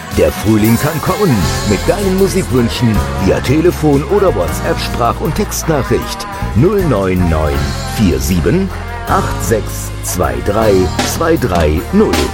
Der Frühling kann kommen mit deinen Musikwünschen via Telefon oder WhatsApp Sprach- und Textnachricht 09947 8623 230.